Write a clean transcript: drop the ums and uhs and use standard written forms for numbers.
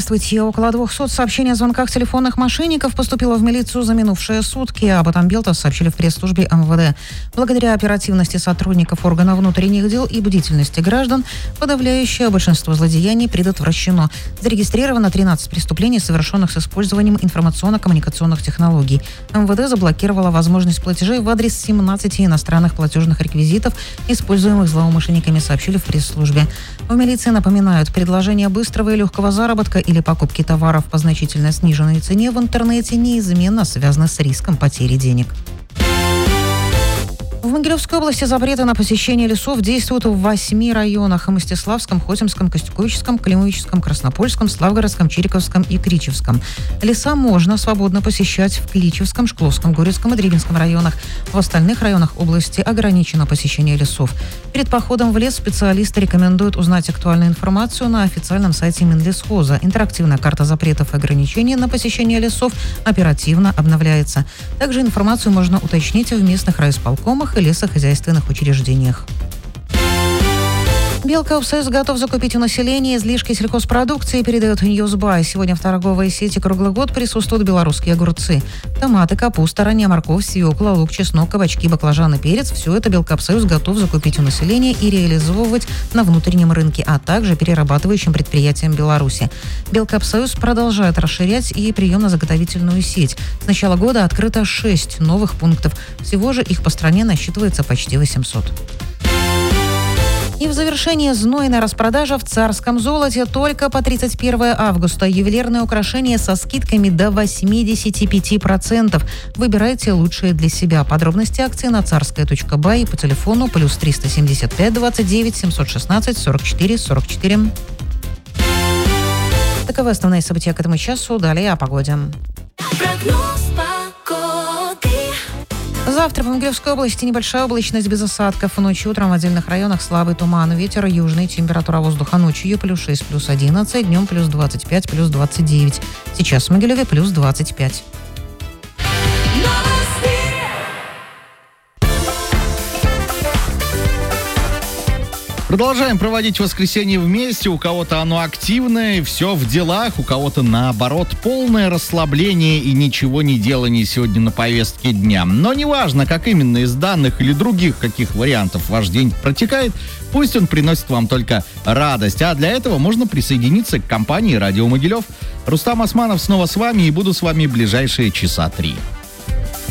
Здравствуйте. Около 200 сообщений о звонках телефонных мошенников поступило в милицию за минувшие сутки. Об этом Белта сообщили в пресс-службе МВД. Благодаря оперативности сотрудников органов внутренних дел и бдительности граждан подавляющее большинство злодеяний предотвращено. Зарегистрировано 13 преступлений, совершенных с использованием информационно-коммуникационных технологий. МВД заблокировала возможность платежей в адрес 17 иностранных платежных реквизитов, используемых злоумышленниками, сообщили в пресс-службе. В милиции напоминают, предложение быстрого и легкого заработка или покупки товаров по значительно сниженной цене в интернете неизменно связаны с риском потери денег. В Могилевской области запреты на посещение лесов действуют в 8 районах: Мстиславском, Хотимском, Костюковическом, Климовическом, Краснопольском, Славгородском, Чириковском и Кричевском. Леса можно свободно посещать в Кличевском, Шкловском, Горецком и Дребинском районах. В остальных районах области ограничено посещение лесов. Перед походом в лес специалисты рекомендуют узнать актуальную информацию на официальном сайте Минлесхоза. Интерактивная карта запретов и ограничений на посещение лесов оперативно обновляется. Также информацию можно уточнить в местных райисполкомах и лесохозяйственных учреждениях. Белкоопсоюз готов закупить у населения излишки сельхозпродукции, передает Ньюсбай. Сегодня в торговой сети круглый год присутствуют белорусские огурцы. Томаты, капуста, ранняя морковь, свекла, лук, чеснок, кабачки, баклажаны, перец. Все это Белкоопсоюз готов закупить у населения и реализовывать на внутреннем рынке, а также перерабатывающим предприятиям Беларуси. Белкоопсоюз продолжает расширять и приемно-заготовительную сеть. С начала года открыто 6 новых пунктов. Всего же их по стране насчитывается почти 800. И в завершение знойная распродажа в Царском золоте только по 31 августа. Ювелирные украшения со скидками до 85%. Выбирайте лучшие для себя. Подробности акции на царская.бай и по телефону +375 29 716 44 44. Таковы основные события к этому часу. Далее о погоде. Завтра в Могилевской области небольшая облачность без осадков. Ночью, утром в отдельных районах слабый туман. Ветер южный. Температура воздуха ночью +6, +11. Днем +25, +29. Сейчас в Могилеве +25. Продолжаем проводить воскресенье вместе. У кого-то оно активное, все в делах, у кого-то наоборот полное расслабление и ничего не делание сегодня на повестке дня. Но неважно, как именно из данных или других каких вариантов ваш день протекает, пусть он приносит вам только радость. А для этого можно присоединиться к компании «Радио Могилев». Рустам Османов снова с вами и буду с вами ближайшие часа 3.